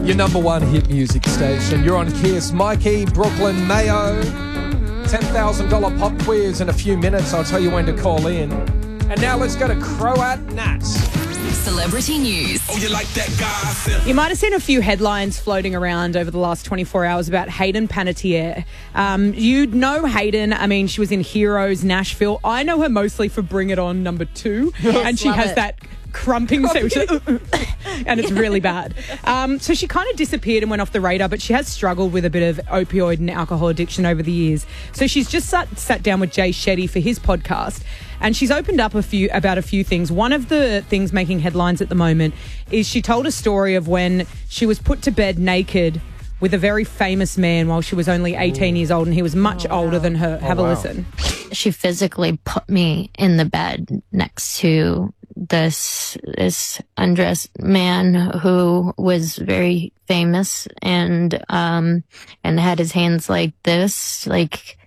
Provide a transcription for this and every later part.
Your number one hit music station. You're on Kiss. Mikey, Brooklyn, Mayo. $10,000 pop quiz in a few minutes. I'll tell you when to call in. And now let's go to Croat Nats. Celebrity news. Oh, you like that gossip? You might have seen a few headlines floating around over the last 24 hours about Hayden Panettiere. You'd know Hayden. I mean, she was in Heroes, Nashville. I know her mostly for Bring It On #2. Yes, and she has it. that crumping sound, and it's really bad. So she kind of disappeared and went off the radar, but she has struggled with a bit of opioid and alcohol addiction over the years. So she's just sat down with Jay Shetty for his podcast, and she's opened up about a few things. One of the things making headlines at the moment is she told a story of when she was put to bed naked with a very famous man while she was only 18 years old, and he was much older than her. Have a listen. She physically put me in the bed next to this undressed man who was very famous and had his hands like this, like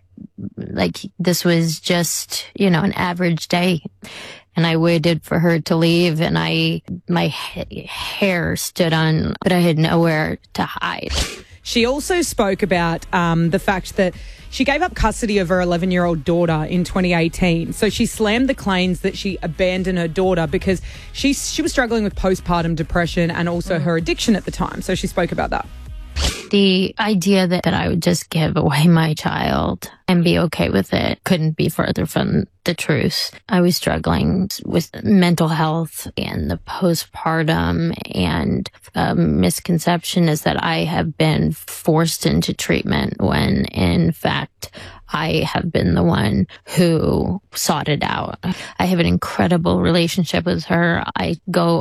this was just, an average day. And I waited for her to leave, and my hair stood on, but I had nowhere to hide. She also spoke about the fact that she gave up custody of her 11-year-old daughter in 2018. So she slammed the claims that she abandoned her daughter because she was struggling with postpartum depression and also her addiction at the time. So she spoke about that. The idea that I would just give away my child and be okay with it couldn't be further from the truth. I was struggling with mental health, and the postpartum and misconception is that I have been forced into treatment when in fact I have been the one who sought it out. I have an incredible relationship with her. I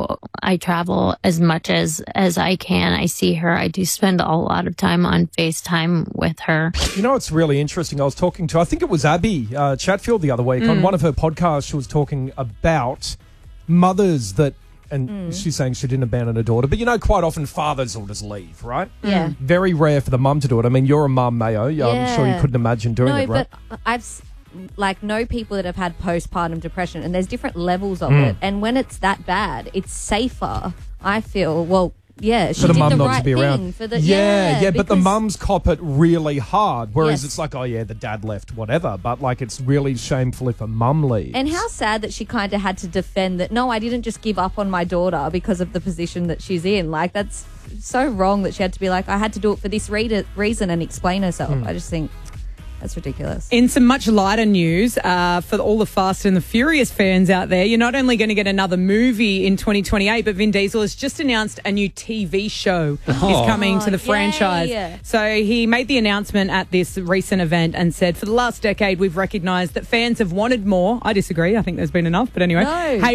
travel as much as I can. I see her. I do spend a lot of time on FaceTime with her. You know, it's really interesting. I was talking to, I think it was Abby Chatfield the other week. On one of her podcasts, she was talking about mothers that, and she's saying she didn't abandon her daughter, but quite often fathers will just leave, right? Yeah. Very rare for the mum to do it. I mean, you're a mum, Mayo. I'm sure you couldn't imagine doing it, right? No, but I've know people that have had postpartum depression, and there's different levels of it. And when it's that bad, it's safer, I feel. Well, yeah, she for the did mum the not right to be thing around. for the but the mums cop it really hard. Whereas Yes. it's like, oh yeah, the dad left, whatever. But like, it's really shameful if a mum leaves. And how sad that she kind of had to defend that. No, I didn't just give up on my daughter because of the position that she's in. Like, that's so wrong that she had to be like, I had to do it for this reason and explain herself. I just think that's ridiculous. In some much lighter news, for all the Fast and the Furious fans out there, you're not only going to get another movie in 2028, but Vin Diesel has just announced a new TV show is coming to the franchise. yay. So he made the announcement at this recent event and said, for the last decade, we've recognised that fans have wanted more. I disagree. I think there's been enough. But anyway, No. they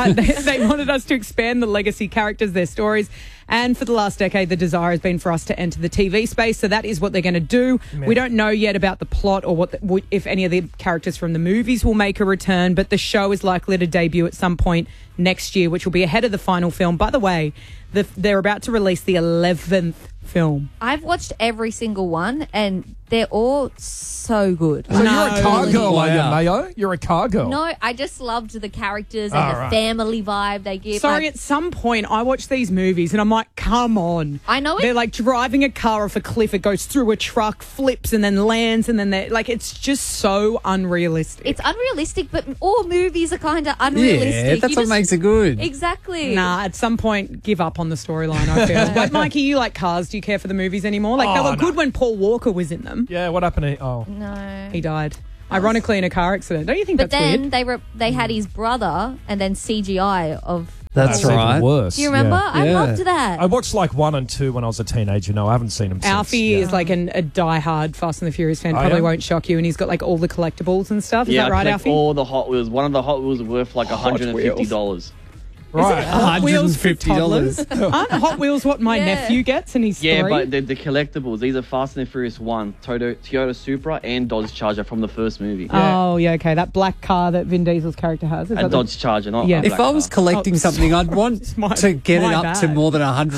wanted us to expand the legacy characters, their stories. And for the last decade, the desire has been for us to enter the TV space. So that is what they're going to do. We don't know yet about the plot or if any of the characters from the movies will make a return, but the show is likely to debut at some point next year, which will be ahead of the final film. By the way, they're about to release the 11th film. I've watched every single one, and they're all so good. So you're a car girl, are you, Wow. Mayo? You're a car girl. No, I just loved the characters and the right. family vibe they give. Sorry, Like, at some point I watch these movies and I'm like, come on. I know it. They're like driving a car off a cliff. It goes through a truck, flips and then lands, and then they're like, it's just so unrealistic. it's unrealistic, but all movies are kind of unrealistic. Yeah, that's You what just- makes it good. Exactly. Nah, at some point, give up on the storyline, I feel. Like, Mikey, you like cars. Do you care for the movies anymore? Like, they were good when Paul Walker was in them. Yeah, what happened to... Oh. No. He died. Ironically, in a car accident. Don't you think But that's then weird? they had his brother and then CGI of. That's even right. worse. Do you remember? Yeah. I Yeah. loved that. I watched like 1 and 2 when I was a teenager. No, I haven't seen them since. Alfie is like a die-hard Fast and the Furious fan. Probably yeah? won't shock you. And he's got like all the collectibles and stuff. Is Yeah, that right, I collect Alfie? all the Hot Wheels. One of the Hot Wheels is worth like $150. Right. Hot Wheels for $150. toddlers? Aren't Hot Wheels what my Yeah. nephew gets and he's Yeah, 3? but the collectibles, these are Fast and the Furious 1, Toyota Supra and Dodge Charger from the first movie. Oh, yeah, okay. That black car that Vin Diesel's character has. Is A that the- Dodge Charger, not Yeah. a If black I was car. collecting Oh, something, I'd want my- to get it my up to bad. more than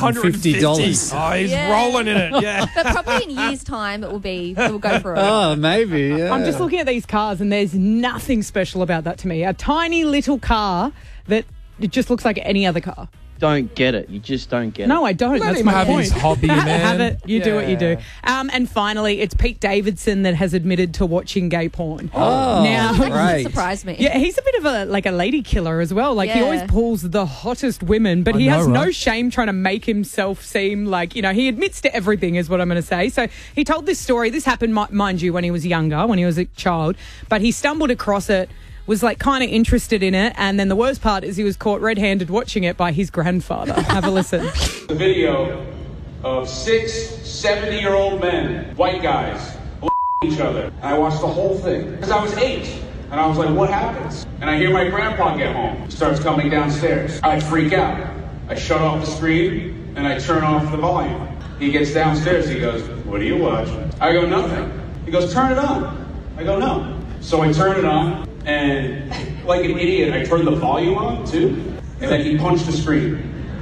$150. Oh, he's Yeah. rolling in it. Yeah. But probably in years' time, it will go for it. Oh, maybe, yeah. I'm just looking at these cars and there's nothing special about that to me. A tiny little car that it just looks like any other car. don't get it. You just don't get it. No, I don't. Let That's him my have point. his hobby, man. Have it. You do what you do. Yeah. And finally, it's Pete Davidson that has admitted to watching gay porn. Oh, Now- That doesn't great. surprise me. Yeah, he's a bit of a lady killer as well. Like he Yeah. always pulls the hottest women, but I he know, has no right? shame trying to make himself seem like, he admits to everything is what I'm going to say. So he told this story. This happened, mind you, when he was younger, when he was a child, but he stumbled across it, was kind of interested in it, and then the worst part is he was caught red-handed watching it by his grandfather. Have a listen. The video of 6 70-year-old men, white guys, each other. And I watched the whole thing because I was 8. And I was like, what happens? And I hear my grandpa get home. He starts coming downstairs. I freak out. I shut off the screen and I turn off the volume. He gets downstairs. He goes, what are you watching? I go, nothing. He goes, turn it on. I go, no. So I turn it on, and like an idiot, I turned the volume on too. And then he punched the screen.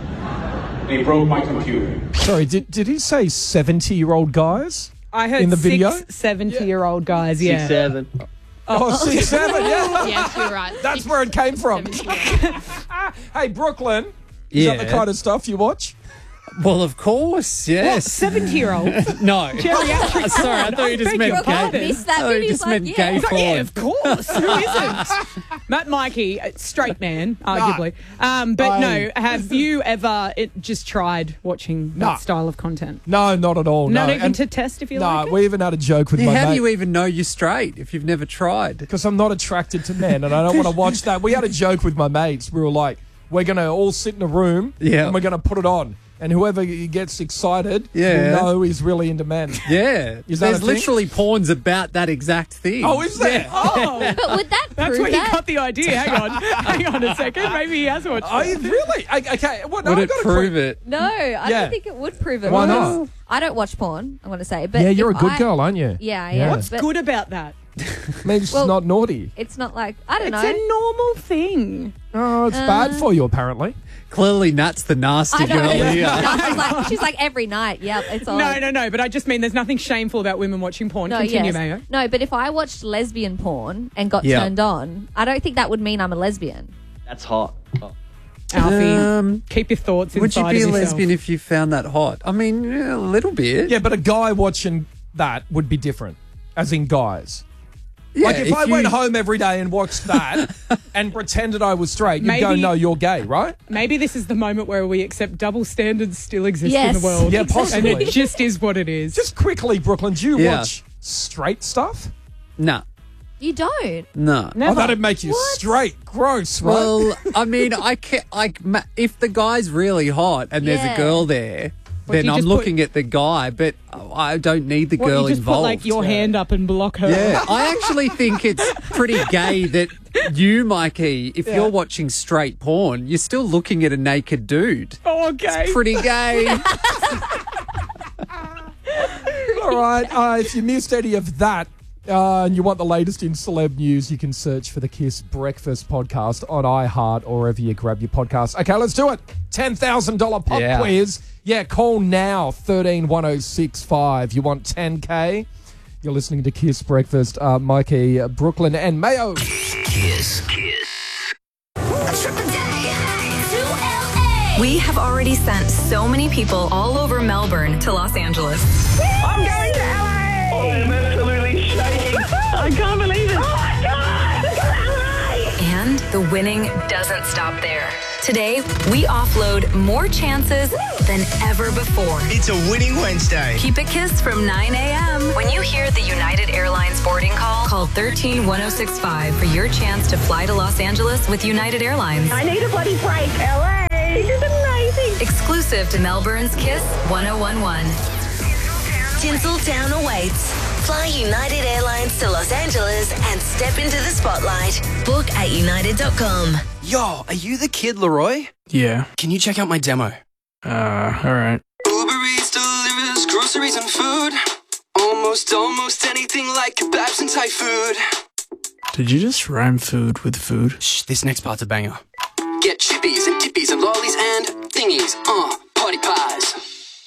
And he broke my computer. Sorry, did he say 70-year-old guys? I heard In the video? 70-year-old guys, yeah. 6'7". Oh, 6'7", yeah. Yes, you're right. That's where it came from. Hey, Brooklyn, is that the kind of stuff you watch? Well, of course, yes. 70-year-olds? No. Geriatric Sorry, I thought you just beg meant your gay. pardon. Missed that I thought bit. you He's just like, meant yeah. gay porn. Yeah, of course. Who isn't? Matt Mikey, straight man, arguably. But no, have you ever just tried watching that style of content? No, not at all. Not no. even to test if you like it? No, we even had a joke with Yeah, my how do mate. you even know you're straight if you've never tried? Because I'm not attracted to men and I don't want to watch that. We had a joke with my mates. We were like, we're going to all sit in a room Yeah. and we're going to put it on. And whoever gets excited Yeah. will know he's really into men. Yeah. Is that a There's thing? literally porns about that exact thing. Oh, is there? Yeah. Oh, But would that that's prove where he that? got the idea. Hang on a second. Maybe he has watched Oh, it. really? Okay. Well, no, Would I've it got a prove quick- it? No, I Yeah. don't think it would prove it. Why because not? I don't watch porn, I want to say. But Yeah, you're a if good girl, aren't you? Yeah, I Yeah. am. What's but Good about that. Maybe it's Well- not naughty. it's not like, I don't It's know. a normal thing. Oh, it's bad for you, apparently. Clearly, Nat's the nasty I know. girl here. No, she's like every night. Yep, it's all. No. But I just mean there's nothing shameful about women watching porn. Continue, yes. Mayo. No, but if I watched lesbian porn and got Yeah. turned on, I don't think that would mean I'm a lesbian. That's hot. Oh. Alfie, keep your thoughts Would you inside be a of yourself. lesbian if you found that hot? I mean, yeah, a little bit. Yeah, but a guy watching that would be different, as in guys. Yeah, Like if I you- went home every day and watched that and pretended I was straight, you'd go, Maybe- no, you're gay, right? Maybe this is the moment where we accept double standards still exist in Yes. the world. Yeah, And possibly. it just is what it is. Just quickly, Brooklyn, do you Yeah. watch straight stuff? No. You don't. No. Oh, that'd make you straight. Gross, right? Well, I mean, I can't, if the guy's really hot and there's Yeah. a girl there, What, then you I'm just looking at the guy, but I don't need the What, girl you just involved. put like your hand up and block her. Yeah, I actually think it's pretty gay that you, Mikey, if you're watching straight porn, you're still looking at a naked dude. Oh, okay. Pretty gay. All right. If you missed any of that and you want the latest in celeb news, you can search for the Kiss Breakfast podcast on iHeart or wherever you grab your podcast. Okay, let's do it. $10,000 pop Yeah. quiz. Yeah, call now, 131065. You want 10K? You're listening to Kiss Breakfast. Mikey, Brooklyn, and Mayo. We have already sent so many people all over Melbourne to Los Angeles. I'm going to LA! I'm absolutely shaking. I can't believe it. Oh my God! Look at LA! And the winning doesn't stop there. Today, we offload more chances than ever before. It's a winning Wednesday. Keep it Kiss from 9 a.m. When you hear the United Airlines boarding call 131065 for your chance to fly to Los Angeles with United Airlines. I need a bloody break. LA! This is amazing. Exclusive to Melbourne's Kiss 1011. Tinseltown awaits. Fly United Airlines to Los Angeles and step into the spotlight. Book at united.com. Yo, are you the kid, Leroy? Yeah. Can you check out my demo? Alright. Uber Eats delivers groceries and food. Almost anything like kebabs and Thai food. Did you just rhyme food with food? Shh, this next part's a banger. Get chippies and dippies and lollies and thingies. Party pies.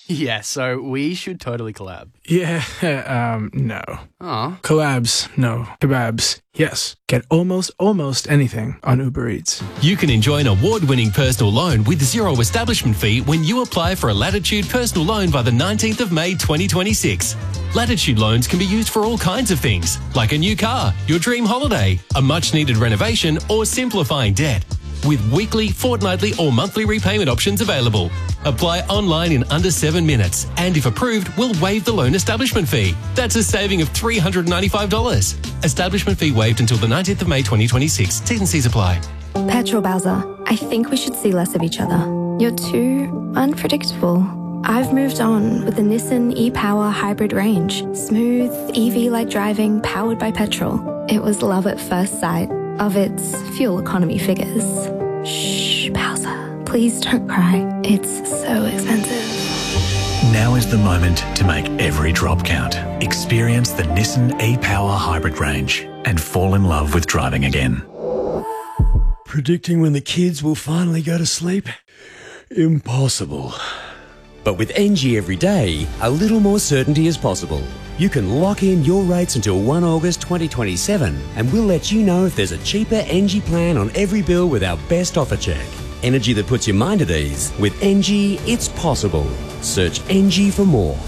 Yeah, so we should totally collab. Yeah, no. Oh. Collabs, no. Kebabs, yes. Get almost anything on Uber Eats. You can enjoy an award-winning personal loan with zero establishment fee when you apply for a Latitude personal loan by the 19th of May 2026. Latitude loans can be used for all kinds of things, like a new car, your dream holiday, a much-needed renovation, or simplifying debt. With weekly, fortnightly, or monthly repayment options available. Apply online in under 7 minutes, and if approved, we'll waive the loan establishment fee. That's a saving of $395. Establishment fee waived until the 19th of May 2026. T's and C's apply. Petrol Bowser, I think we should see less of each other. You're too unpredictable. I've moved on with the Nissan e-Power hybrid range. Smooth, EV-like driving, powered by petrol. It was love at first sight of its fuel economy figures. Shh, Bowser, please don't cry. It's so expensive. Now is the moment to make every drop count. Experience the Nissan e-Power hybrid range and fall in love with driving again. Predicting when the kids will finally go to sleep? Impossible. But with NG every day, a little more certainty is possible. You can lock in your rates until 1 August 2027 and we'll let you know if there's a cheaper NG plan on every bill with our best offer check. Energy that puts your mind at ease. With NG, it's possible. Search NG for more.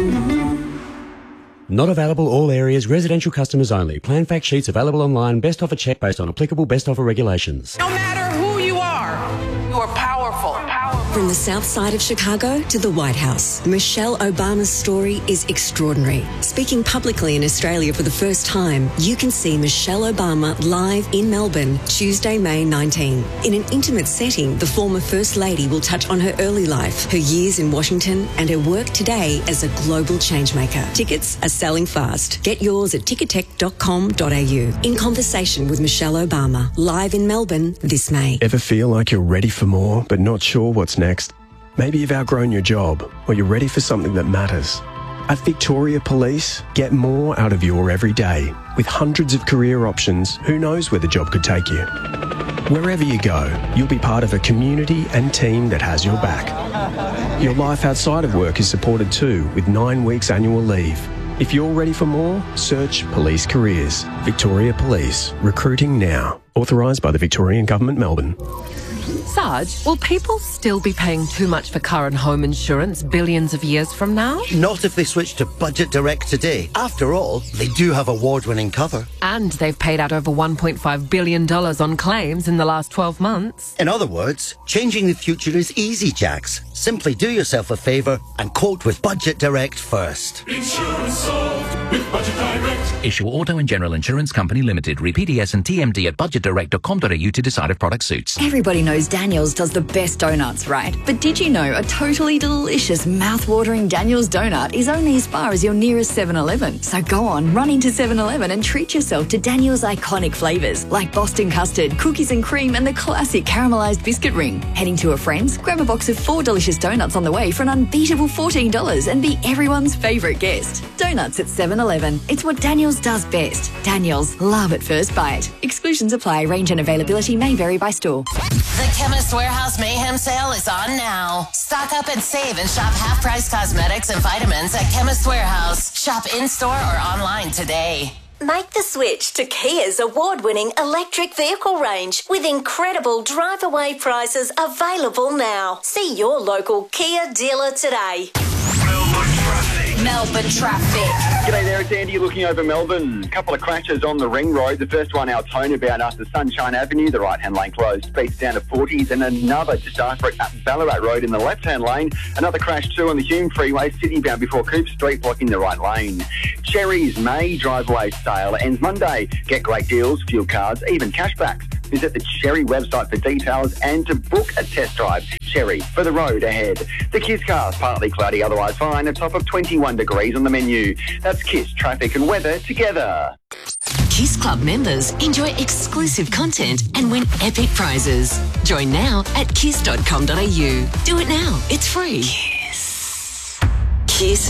Not available all areas, residential customers only. Plan fact sheets available online. Best offer check based on applicable best offer regulations. No matter who you are powerful. From the south side of Chicago to the White House, Michelle Obama's story is extraordinary. Speaking publicly in Australia for the first time, you can see Michelle Obama live in Melbourne, Tuesday, May 19. In an intimate setting, the former First Lady will touch on her early life, her years in Washington, and her work today as a global changemaker. Tickets are selling fast. Get yours at tickettech.com.au. In conversation with Michelle Obama, live in Melbourne this May. Ever feel like you're ready for more, but not sure what's next? Maybe you've outgrown your job, or you're ready for something that matters. At Victoria Police, get more out of your every day. With hundreds of career options, who knows where the job could take you? Wherever you go, you'll be part of a community and team that has your back. Your life outside of work is supported too, with 9 weeks annual leave. If you're ready for more, search Police Careers. Victoria Police. Recruiting now. Authorised by the Victorian Government, Melbourne. Sarge, will people still be paying too much for car and home insurance billions of years from now? Not if they switch to Budget Direct today. After all, they do have award-winning cover. And they've paid out over $1.5 billion on claims in the last 12 months. In other words, changing the future is easy, Jax. Simply do yourself a favour and quote with Budget Direct first. Insurance solved with Budget Direct. Issue Auto and General Insurance Company Limited. Read PDS and TMD at budgetdirect.com.au to decide if product suits. Everybody knows Daniel's does the best donuts, right? But did you know a totally delicious, mouth-watering Daniel's donut is only as far as your nearest 7-Eleven? So go on, run into 7-Eleven and treat yourself to Daniel's iconic flavours like Boston custard, cookies and cream, and the classic caramelised biscuit ring. Heading to a friend's, grab a box of 4 delicious donuts on the way for an unbeatable $14 and be everyone's favourite guest. Donuts at 7-Eleven. It's what Daniel's does best. Daniel's, love at first bite. Exclusions apply. Range and availability may vary by store. The Chemist Warehouse Mayhem Sale is on now. Stock up and save and shop half-price cosmetics and vitamins at Chemist Warehouse. Shop in-store or online today. Make the switch to Kia's award-winning electric vehicle range with incredible drive-away prices available now. See your local Kia dealer today. Melbourne traffic. G'day there, it's Andy looking over Melbourne. A couple of crashes on the ring road. The first one outone about after Sunshine Avenue, the right-hand lane closed, speeds down to 40s, and another just after it up Ballarat Road in the left-hand lane. Another crash too on the Hume Freeway, city-bound before Coop Street, blocking the right lane. Cherry's May driveway sale ends Monday. Get great deals, fuel cards, even cashbacks. Visit the Cherry website for details and to book a test drive. Cherry, for the road ahead. The Kiss Cars, partly cloudy, otherwise fine, a top of 21 degrees on the menu. That's Kiss, traffic and weather together. Kiss Club members enjoy exclusive content and win epic prizes. Join now at kiss.com.au. Do it now. It's free. Kiss. Kiss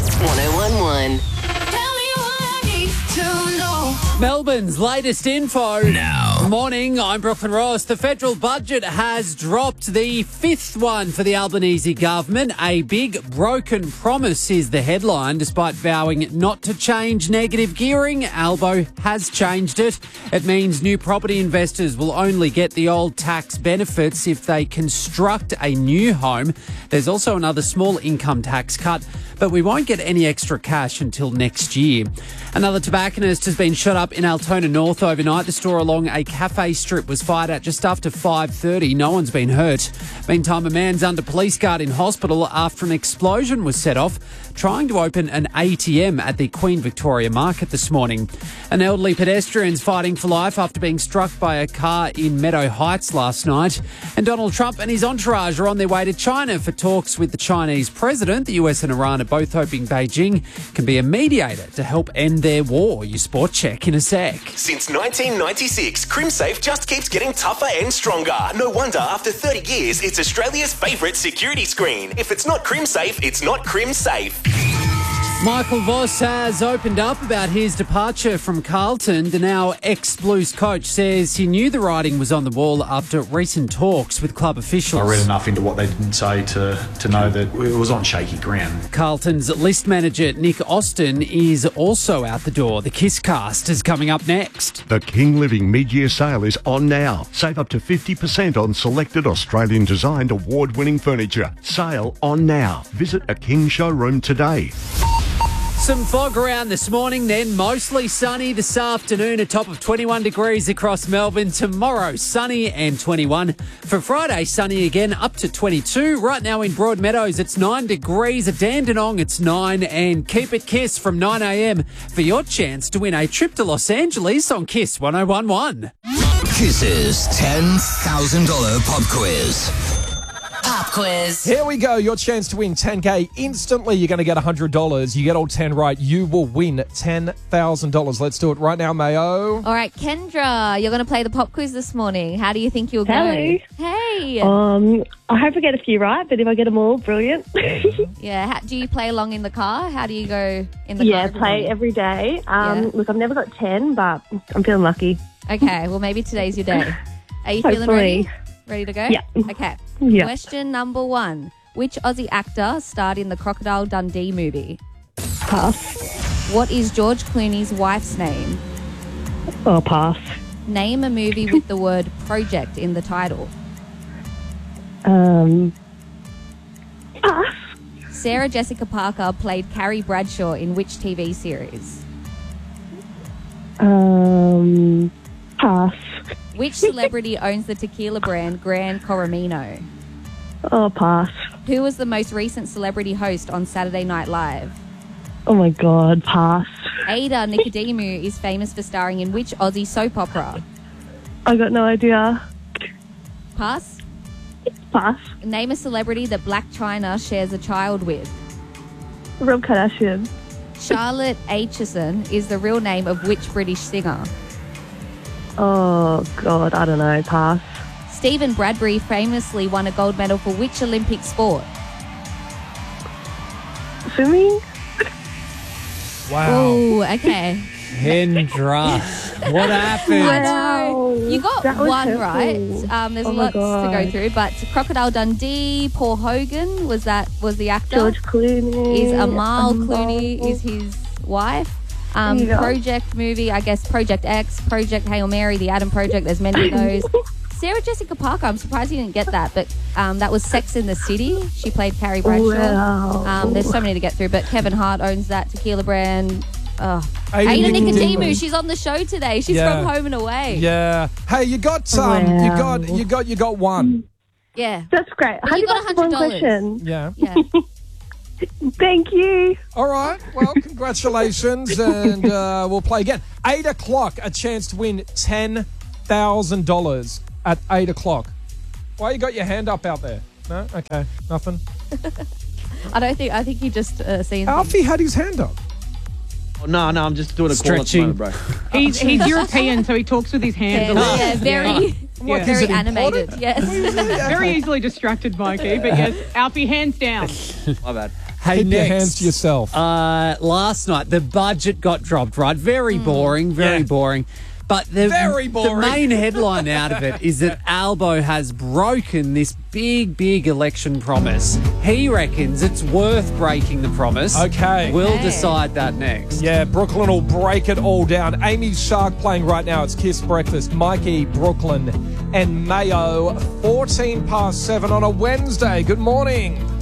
1011. Melbourne's latest info. Now. Morning, I'm Brooklyn Ross. The federal budget has dropped the fifth one for the Albanese government. A big broken promise is the headline. Despite vowing not to change negative gearing, Albo has changed it. It means new property investors will only get the old tax benefits if they construct a new home. There's also another small income tax cut, but we won't get any extra cash until next year. Another tobacconist has been shot up in Altona North overnight. The store along a cafe strip was fired at just after 5:30. No one's been hurt. Meantime, a man's under police guard in hospital after an explosion was set off trying to open an ATM at the Queen Victoria Market this morning. An elderly pedestrian's fighting for life after being struck by a car in Meadow Heights last night. And Donald Trump and his entourage are on their way to China for talks with the Chinese president. The US and Iran are both hoping Beijing can be a mediator to help end their war. Your sport check in a sec. Since 1996, CrimSafe just keeps getting tougher and stronger. No wonder after 30 years, it's Australia's favourite security screen. If it's not CrimSafe, it's not CrimSafe. Michael Voss has opened up about his departure from Carlton. The now ex-Blues coach says he knew the writing was on the wall after recent talks with club officials. I read enough into what they didn't say to know that it was on shaky ground. Carlton's list manager Nick Austin is also out the door. The Kisscast is coming up next. The King Living mid-year sale is on now. Save up to 50% on selected Australian-designed award-winning furniture. Sale on now. Visit a King showroom today. Some fog around this morning, then mostly sunny this afternoon, a top of 21 degrees across Melbourne. Tomorrow, sunny and 21. For Friday, sunny again, up to 22. Right now in Broadmeadows, it's 9 degrees. At Dandenong, it's 9. And keep it Kiss from 9 a.m. for your chance to win a trip to Los Angeles on Kiss 1011. Kiss's $10,000 pop quiz. Pop quiz. Here we go. Your chance to win $10,000 instantly. You're going to get $100. You get all 10 right, you will win $10,000. Let's do it right now, Mayo. All right, Kendra, you're going to play the pop quiz this morning. How do you think you'll go? Hello. Hey. I hope I get a few right, but if I get them all, brilliant. Yeah. Do you play along in the car? How do you go in the car? Yeah, play every day. Look, I've never got 10, but I'm feeling lucky. Okay, well, maybe today's your day. Are you feeling ready? Ready to go? Yeah. Okay. Yeah. Question number 1. Which Aussie actor starred in the Crocodile Dundee movie? Pass. What is George Clooney's wife's name? Oh, pass. Name a movie with the word project in the title. Pass. Sarah Jessica Parker played Carrie Bradshaw in which TV series? Pass. Which celebrity owns the tequila brand Gran Coromino? Oh, pass. Who was the most recent celebrity host on Saturday Night Live? Oh, my God, pass. Ada Nicodemu is famous for starring in which Aussie soap opera? I got no idea. Pass? Pass. Name a celebrity that Black China shares a child with. Rob Kardashian. Charlotte Aitchison is the real name of which British singer? Oh, God, I don't know. Pass. Stephen Bradbury famously won a gold medal for which Olympic sport? Swimming? Wow. Oh, okay. Kendra, what happened? I know. You got one hurtful. right. There's lots to go through, but Crocodile Dundee, Paul Hogan was the actor. George Clooney. Is Amal Clooney is his wife. Project movie, I guess Project X, Project Hail Mary, The Adam Project, there's many of those. Sarah Jessica Parker, I'm surprised you didn't get that, but that was Sex in the City. She played Carrie Bradshaw. Wow. There's so many to get through, but Kevin Hart owns that tequila brand. Ada Nicodemu, she's on the show today. She's from Home and Away. Yeah. Hey, you got you got one. Yeah. That's great. But you got $100. Question. Yeah. Yeah. Thank you. All right. Well, congratulations, and we'll play again. 8 o'clock, a chance to win $10,000 at 8 o'clock. Why you got your hand up out there? No? Okay. Nothing? I think you just seen Alfie had his hand up. Oh, no, I'm just doing a call at the moment, bro. He's European, so he talks with his hands a lot. Yeah, very animated. Yes. Very easily distracted, Mikey. But yes, Alfie, hands down. My bad. Hey, Keep your hands to yourself. Last night, the budget got dropped, right? Very boring, very boring. But the Very boring. The main headline out of it is that Albo has broken this big election promise. He reckons it's worth breaking the promise. Okay. We'll decide that next. Yeah, Brooklyn will break it all down. Amy's Shark playing right now. It's Kiss Breakfast. Mikey, Brooklyn, and Mayo. 7 on a Wednesday. Good morning.